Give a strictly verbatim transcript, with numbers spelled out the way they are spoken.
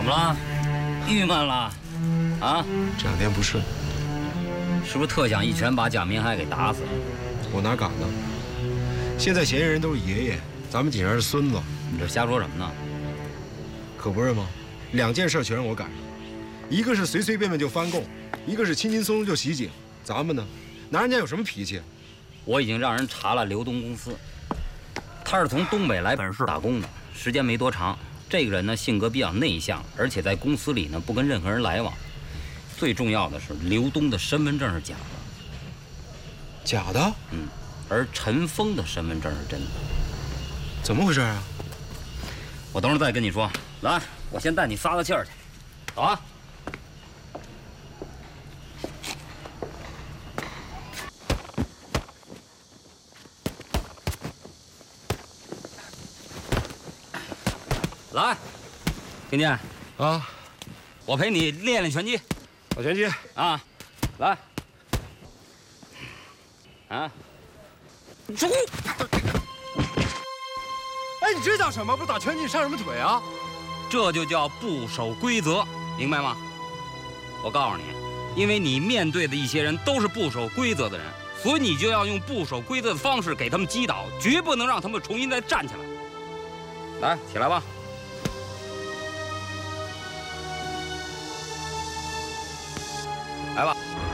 怎么了？郁闷了？啊？ 这两天不顺， 是不是特想一拳把蒋明海给打死？ 我哪敢呢？现在嫌疑人都是爷爷，咱们警察是孙子。 你这瞎说什么呢？ 可不是吗？两件事全让我赶上，一个是随随便便就翻供，一个是轻轻松松就袭警。咱们呢，拿人家有什么脾气？ 我已经让人查了刘东公司，他是从东北来本市打工的，时间没多长。这个人呢，性格比较内向，而且在公司里呢不跟任何人来往。最重要的是，刘东的身份证是假的。 假的？ 嗯，而陈峰的身份证是真的。 怎么回事啊？ 我等会儿再跟你说。来，我先带你撒撒气儿去。走啊！来，听见？ 啊， 我陪你练练拳击。 打拳击啊，来。啊！住！ 哎，你这叫什么？不是打拳击，你上什么腿啊？ 这就叫不守规则，明白吗？我告诉你，因为你面对的一些人都是不守规则的人，所以你就要用不守规则的方式给他们击倒，绝不能让他们重新再站起来。来，起来吧。来吧。